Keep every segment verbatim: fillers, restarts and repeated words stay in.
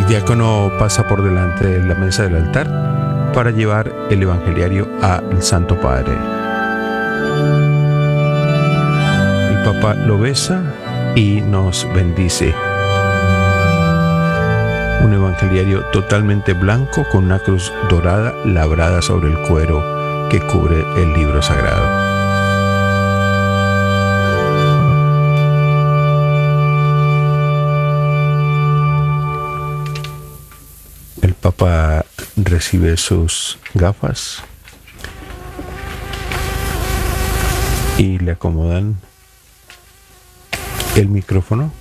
diácono pasa por delante de la mesa del altar para llevar el evangeliario al Santo Padre. El Papa lo besa y nos bendice. Un evangeliario totalmente blanco con una cruz dorada labrada sobre el cuero que cubre el libro sagrado. El Papa recibe sus gafas y le acomodan el micrófono.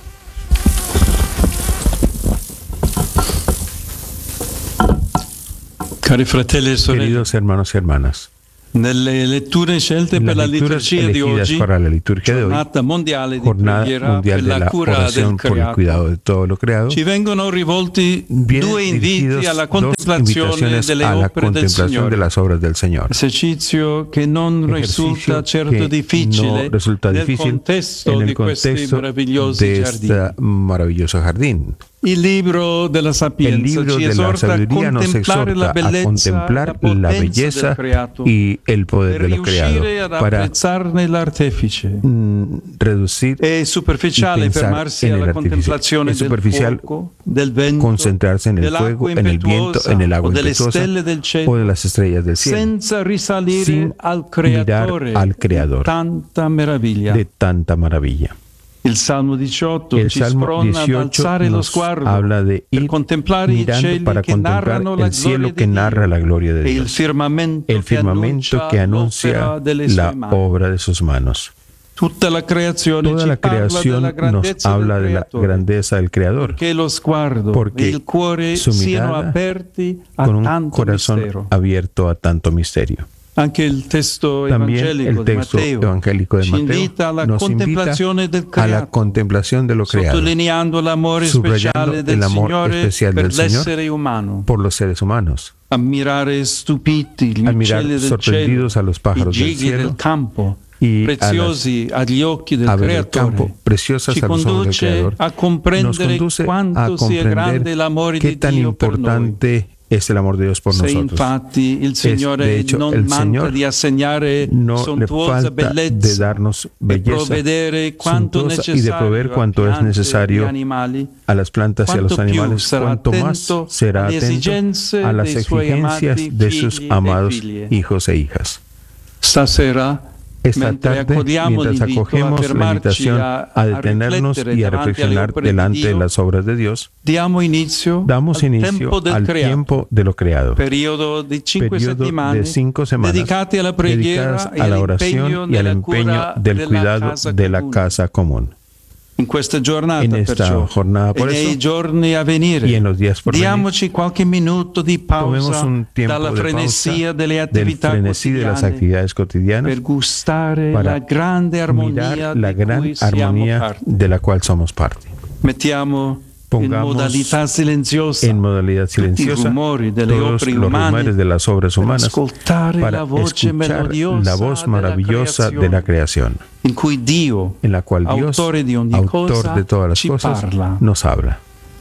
Cari fratelli e sorelle, Queridos hermanos y hermanas, nelle letture scelte per la liturgia di oggi, para la liturgia de hoy, Giornata mondiale di jornada preghiera mundial per de la la cura del oración por el creato, cuidado de todo lo creado, ci vengono rivolti vienen due inviti dirigidos alla dos contemplazione invitaciones delle a la opere del contemplación de Signore, las obras del Señor. esercizio che non risulta certo que difficile no resulta nel difícil contesto en el di questi contexto meravigliosi de giardini. este maravilloso jardín. Il libro della El Sapienza libro ci de la esorta a sabiduría nos contemplare la exhorta a bellezza, contemplar la la potenza belleza del creato y el poder per de lo creado riuscire ad para apprezzarne l'artefice. mm, reducir È superficiale y pensar fermarsi en el alla artificio. contemplazione Es del superficial fuoco, del vento, concentrarse en el dell'acqua fuego, en el viento, impetuosa en el agua o delle impetuosa stelle del o cielo, de las estrellas del cielo, senza risalire sin al mirar creatore al creador di tanta meraviglia. de tanta maravilla. Il Salmo diciotto El ci Salmo sprona ad dieciocho alzare lo nos sguardo habla de per ir contemplare i mirando cieli para che contemplar narrano la el cielo gloria que di narra Dio la gloria de e il Dios, firmamento, el firmamento que anuncia l'opera delle sue la mani. obra de sus manos. Tutta la creazione Toda ci la parla creación della nos grandezza habla del de la creatore, grandeza del Creador, che lo sguardo porque e il cuore su siano mirada aperti a con un tanto corazón mistero. abierto a tanto misterio. Anche il testo También evangelico el di texto Matteo evangélico de ci Mateo invita alla nos invita contemplazione del a la creato, contemplación de lo creado, sottolineando l'amore subrayando speciale del el amor Signore especial per del Señor l'essere umano. por los seres humanos, Ammirare stupiti gli al mirar uccelli del cielo, sorprendidos a los i pájaros del gigli del cielo campo, y a las preziosi agli occhi del aves del creatore. campo, preciosas Ci a los ojos del conduce Creador, a nos comprendere conduce a quanto sia grande comprender l'amore qué di tan Dio per noi. importante es el amor de Dios por Se nosotros. infatti il Signore de hecho, non el manca Señor di assegnare No le sontuosa falta de bellezza darnos e belleza provvedere quanto suntuosa y de necessario proveer a cuanto es piante necesario e animali, a las plantas y a los quanto più animales, sarà cuanto más attento será alle atento esigenze a las dei suoi exigencias amati de sus figli e amados figlie. hijos e hijas. Stasera, Esta mentre tarde, accogliamo mientras l'invito a acogemos la fermarci invitación a, a a detenernos riflettere y a davanti alle reflexionar opere di delante de Dio, las obras de Dios, diamo inizio damos al inicio tempo del al creato, tiempo de lo creado, periodo di cinque periodo settimane de cinco semanas dedicati alla preghiera dedicadas e a la all'impegno oración y al nella empeño cura del della cuidado casa de la comune. casa común. In questa giornata, En esta perciò, jornada, e por nei eso, giorni a venire, y en los días por venir, diamoci qualche minuto di tomemos pausa un tiempo dalla de frenesia pausa delle del attività frenesí de las quotidiane actividades cotidianas per gustare para la grande armonia mirar la di gran cui siamo armonía parte. de la cual somos parte. Mettiamo in Pongamos modalità silenziosa en modalidad tutti i silenciosa rumori delle todos opere los umane rumores de las obras per humanas ascoltare para la voce escuchar melodiosa la voz maravillosa della de la creazione, creación, in cui Dio, en la cual Dios, autore di ogni autor cosa, de todas las ci cosas, parla. nos habla.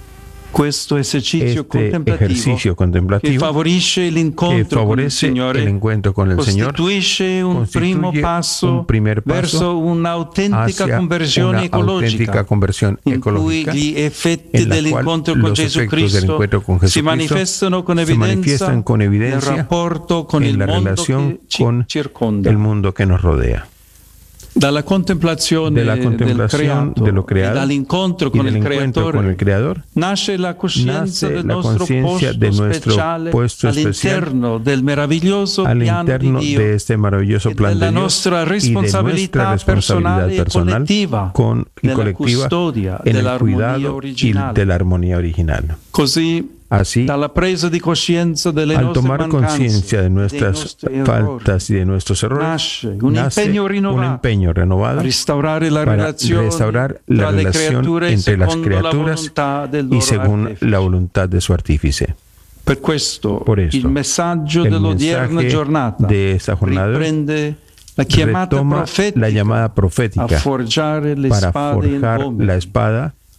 Questo esercizio Este contemplativo ejercicio che contemplativo favorisce que l'incontro con il favorece el Signore encuentro con el Señor costituisce un constituye primo passo un primer paso verso un'autentica hacia conversione una ecologica auténtica conversión in cui ecológica gli effetti en la cual dell'incontro con los Gesù efectos del Cristo encuentro con si Jesucristo manifestano con se evidenza manifiestan con nel evidencia rapporto con en il la mondo relación che ci con circonda. el mundo que nos rodea. Dalla contemplazione De la del contemplación creato de lo e creado dall'incontro y con del il encuentro con el Creatore Creador nasce la coscienza nace del la nostro conciencia posto de nuestro speciale puesto all'interno del meraviglioso al piano interno di Dio de este maravilloso e plan della de Dios nostra y de responsabilità nuestra personale responsabilidad e personal collettiva con, y nella colectiva custodia en el dell'armonia cuidado y originale. de la armonía original. Così, Así, dalla presa di coscienza delle al nostre tomar conciencia de mancanze, dei nuestras nostri errori, faltas y de nuestros errores, nasce un nace impegno un rinnovato empeño a renovado restaurare la para relazione restaurar la tra le relación creature entre las secondo la criaturas volontà del y loro según artefice. la voluntad de su artífice. Per questo, Por esto, il messaggio el dell'odierna mensaje giornata de esta jornada riprende la chiamata retoma profetica la llamada a profética forgiare le para spade in forjar uomini, la espada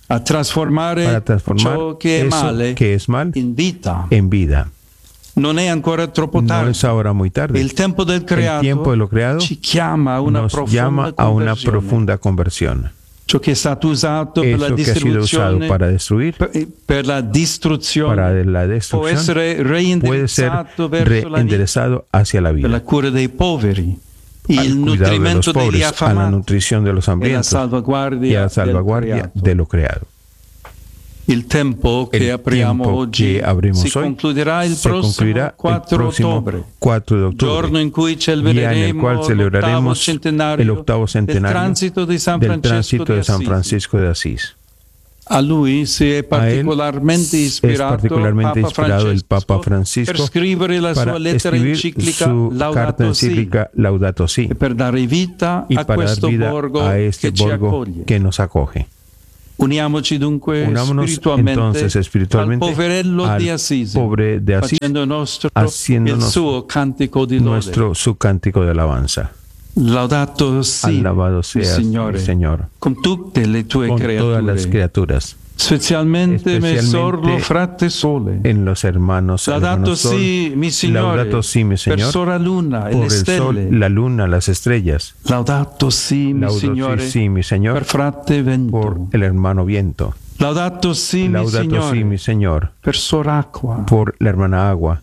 a trasformare, para transformar ciò che è eso male que es mal in vita. en vida. Non è ancora troppo No tardi. es ahora muy tarde. Il tempo del creato El tiempo de lo creado ci chiama a una nos profonda llama a una conversione. profunda conversión. Ciò che è stato usato per la Eso que ha sido usado distruzione, para destruir, per, per la distruzione, para la può destrucción, essere puede ser reindirizzato verso la vita, reenderezado hacia la per la vida, cura dei poveri, al il cuidado de los nutrimento degli pobres, a la affamati nutrición de los e la hambrientos y a salvaguardia, la salvaguardia del de lo creado. Il tempo che El apriamo tiempo oggi que abrimos si hoy concluderà il se prossimo concluirá el quattro próximo ottobre, cuatro de octubre, giorno in cui día en el celebreremo cual l'ottavo celebraremos centenario el octavo del centenario transito di San del Francesco tránsito di de San Assisi. Francisco de Asís. A lui si è particolarmente es ispirato, particularmente Papa inspirado el Papa Francisco per scrivere la sua para lettera escribir enciclica su carta Laudato Si, encíclica Laudato Si e per dare vita y a para dar questo vida borgo a este che ci borgo accoglie. que nos acoge. Uniamoci dunque Unámonos spiritualmente, entonces espiritualmente al poverello al di Assisi, pobre de Asís, facendo nostro haciéndonos il suo cantico di lode. nuestro su cántico de alabanza. Laudato Si, Alabado seas, Signore, Señor, con tutte le tue con todas las creature, criaturas, specialmente me especialmente sorlo frate sole. en los hermanos. Laudato hermanos sol, Si, mi Signore, Laudato Si, mi per Señor, sora luna e por le el sol, stelle. la luna, las estrellas. Laudato Si, mi Laudato Signore, Si, mi Señor, per frate vento. por el hermano viento. Laudato Si, mi Laudato Signore, Si, mi Señor, per soracqua. por la hermana agua.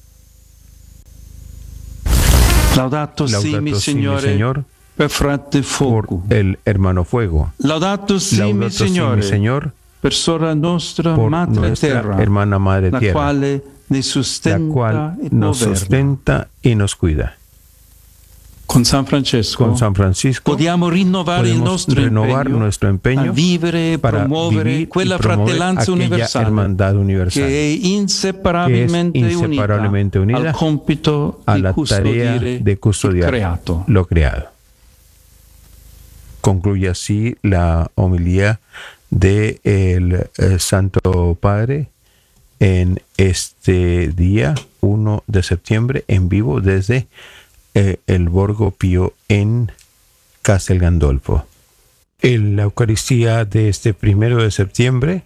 Laudato Si, Laudato mi Si, mi Signore, Señor, per frate por fuoco. el hermano fuego. Laudato Si, mi Laudato Si, mi Signore, Señor, per sora nostra por madre nuestra terra, hermana madre la tierra, quale ne la sustenta cual e nos governa. sustenta y nos cuida. Con San Francesco Con San Francisco possiamo rinnovare il podemos nostro renovar impegno nuestro a empeño vivere e para promuovere vivir quella y promover fratellanza aquella universale hermandad universal che è inseparabilmente, que es inseparablemente unita, unida al compito a di la tarea custodire de il custodiar creato. lo creado. Concluye así la homilía del de eh, Santo Padre en este día uno de septiembre en vivo desde eh, el Borgo Pío en Castel Gandolfo. En la Eucaristía de este primero de septiembre,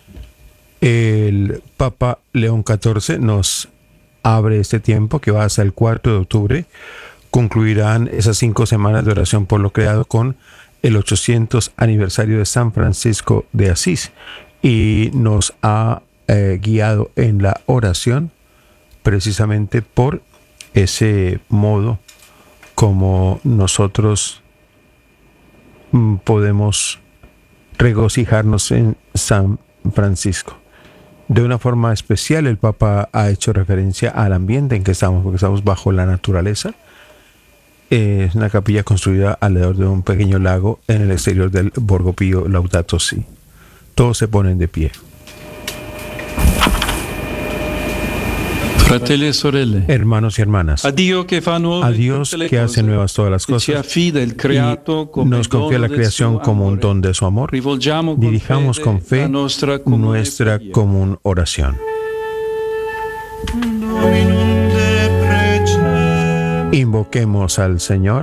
el Papa León catorce nos abre este tiempo que va hasta el cuatro de octubre. Concluirán esas cinco semanas de oración por lo creado con el ochocientos aniversario de San Francisco de Asís, y nos ha eh, guiado en la oración precisamente por ese modo como nosotros mm, podemos regocijarnos en San Francisco. De una forma especial el Papa ha hecho referencia al ambiente en que estamos, porque estamos bajo la naturaleza. Es una capilla construida alrededor de un pequeño lago en el exterior del Borgo Pío Laudato Si. Todos se ponen de pie. Fratelli e sorelle, hermanos y hermanas, a Dio che fa nuove a Dios tutte le que hace cose, nuevas todas las che ci cosas affida il creato y come nos confía dono la del creación suo como un amore. don de su amor. Rivolgiamo con Dirijamos fede con fe la nostra comune nuestra preghiera. común oración. Invoquemos al Señor.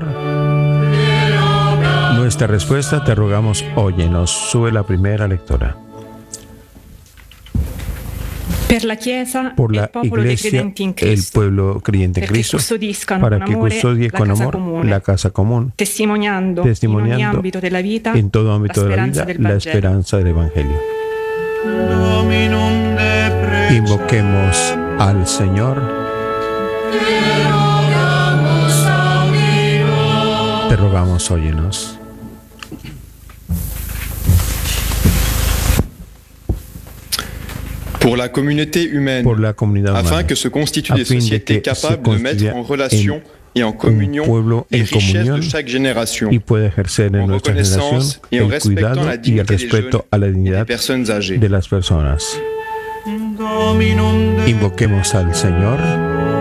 Nuestra respuesta, te rogamos, óyenos. Sube la primera lectora. Per la Chiesa, Por la el popolo dei Iglesia, credenti in el Cristo, pueblo creyente en perché Cristo, custodiscano para con que amore custodie la con casa amor comune, la casa común, testimoniando, testimoniando in ogni ambito della vita en todo ámbito de la speranza vida del la Vangelo. esperanza del Evangelio. Invoquemos al Señor. Te rogamos, óyenos. Pour la communauté humaine, Por la comunidad humana, afin que se constituent a des fin de sociétés que se capables de mettre constituya en relation et en un communion pueblo les en richesses comunión de chaque génération, y puede ejercer en en nuestra generación reconnaissance et en el respectant cuidado la y el dignité des respeto jeunes a la et des dignidad personnes âgées. de las personas. Invoquemos al Señor.